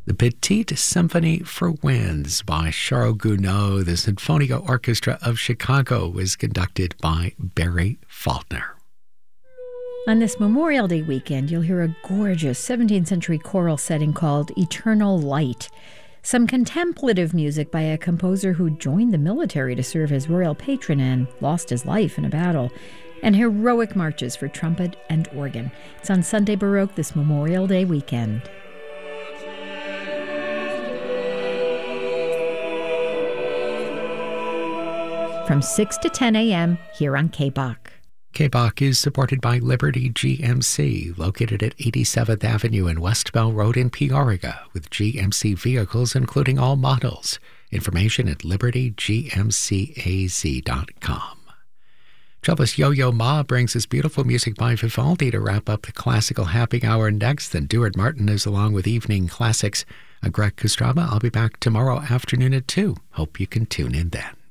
The Petite Symphonie for Winds by Charles Gounod. The Sinfonico Orchestra of Chicago was conducted by Barry Faulkner. On this Memorial Day weekend, you'll hear a gorgeous 17th century choral setting called Eternal Light. Some contemplative music by a composer who joined the military to serve as royal patron and lost his life in a battle. And heroic marches for trumpet and organ. It's on Sunday Baroque this Memorial Day weekend. From 6 to 10 a.m. here on KBOC. KBOC is supported by Liberty GMC, located at 87th Avenue and West Bell Road in Peoria, with GMC vehicles including all models. Information at libertygmcaz.com. Cellist Yo-Yo Ma brings us beautiful music by Vivaldi to wrap up the classical happy hour next. Then Duart Martin is along with Evening Classics. I'm Greg Kostraba. I'll be back tomorrow afternoon at 2. Hope you can tune in then.